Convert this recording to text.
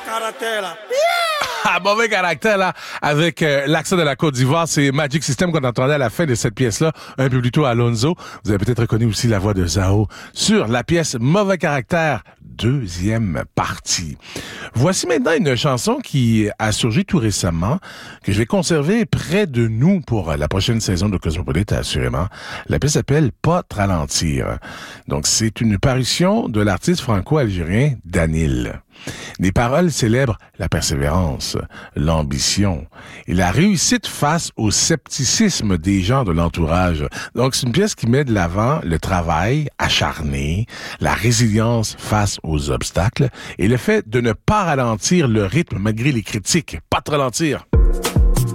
caractère, là. Ah, mauvais caractère, là, avec l'accent de la Côte d'Ivoire. C'est Magic System qu'on entendait à la fin de cette pièce-là, un peu plus tôt, Alonso. Vous avez peut-être reconnu aussi la voix de Zao sur la pièce Mauvais caractère, deuxième partie. Voici maintenant une chanson qui a surgi tout récemment, que je vais conserver près de nous pour la prochaine saison de Cosmopolite, assurément. La pièce s'appelle Pas te ralentir. Donc, c'est une parution de l'artiste franco-algérien Danil. Des paroles célèbrent la persévérance, l'ambition et la réussite face au scepticisme des gens de l'entourage. Donc, c'est une pièce qui met de l'avant le travail acharné, la résilience face aux obstacles et le fait de ne pas ralentir le rythme malgré les critiques. Pas te ralentir.